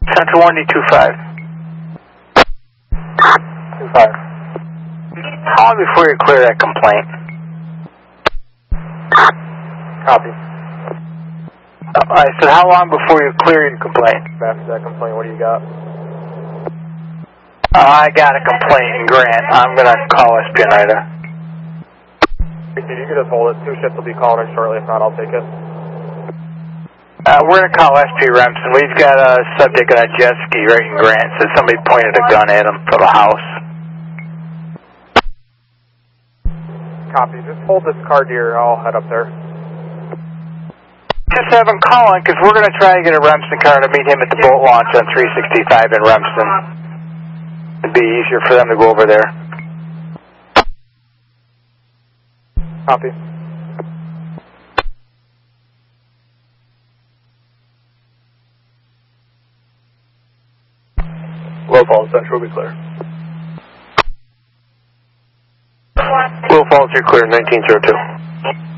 Central 1D25. 25. How long before you clear that complaint? Copy. I said, how long before you clear your complaint? After that complaint, what do you got? I got a complaint in Grant. I'm going to call Espionita. You can just hold it. 2 ships will be calling in shortly. If not, I'll take it. We're going to call SP Remsen. We've got a subject on a jet ski right in Grant. Says somebody pointed a gun at him from a house. Copy. Just hold this car dear. I'll head up there. Just have him call in, because we're going to try to get a Remsen car to meet him at the boat launch on 365 in Remsen. It'd be easier for them to go over there. Copy. Low Falls Central will be clear. Low Falls, you're clear, 1902.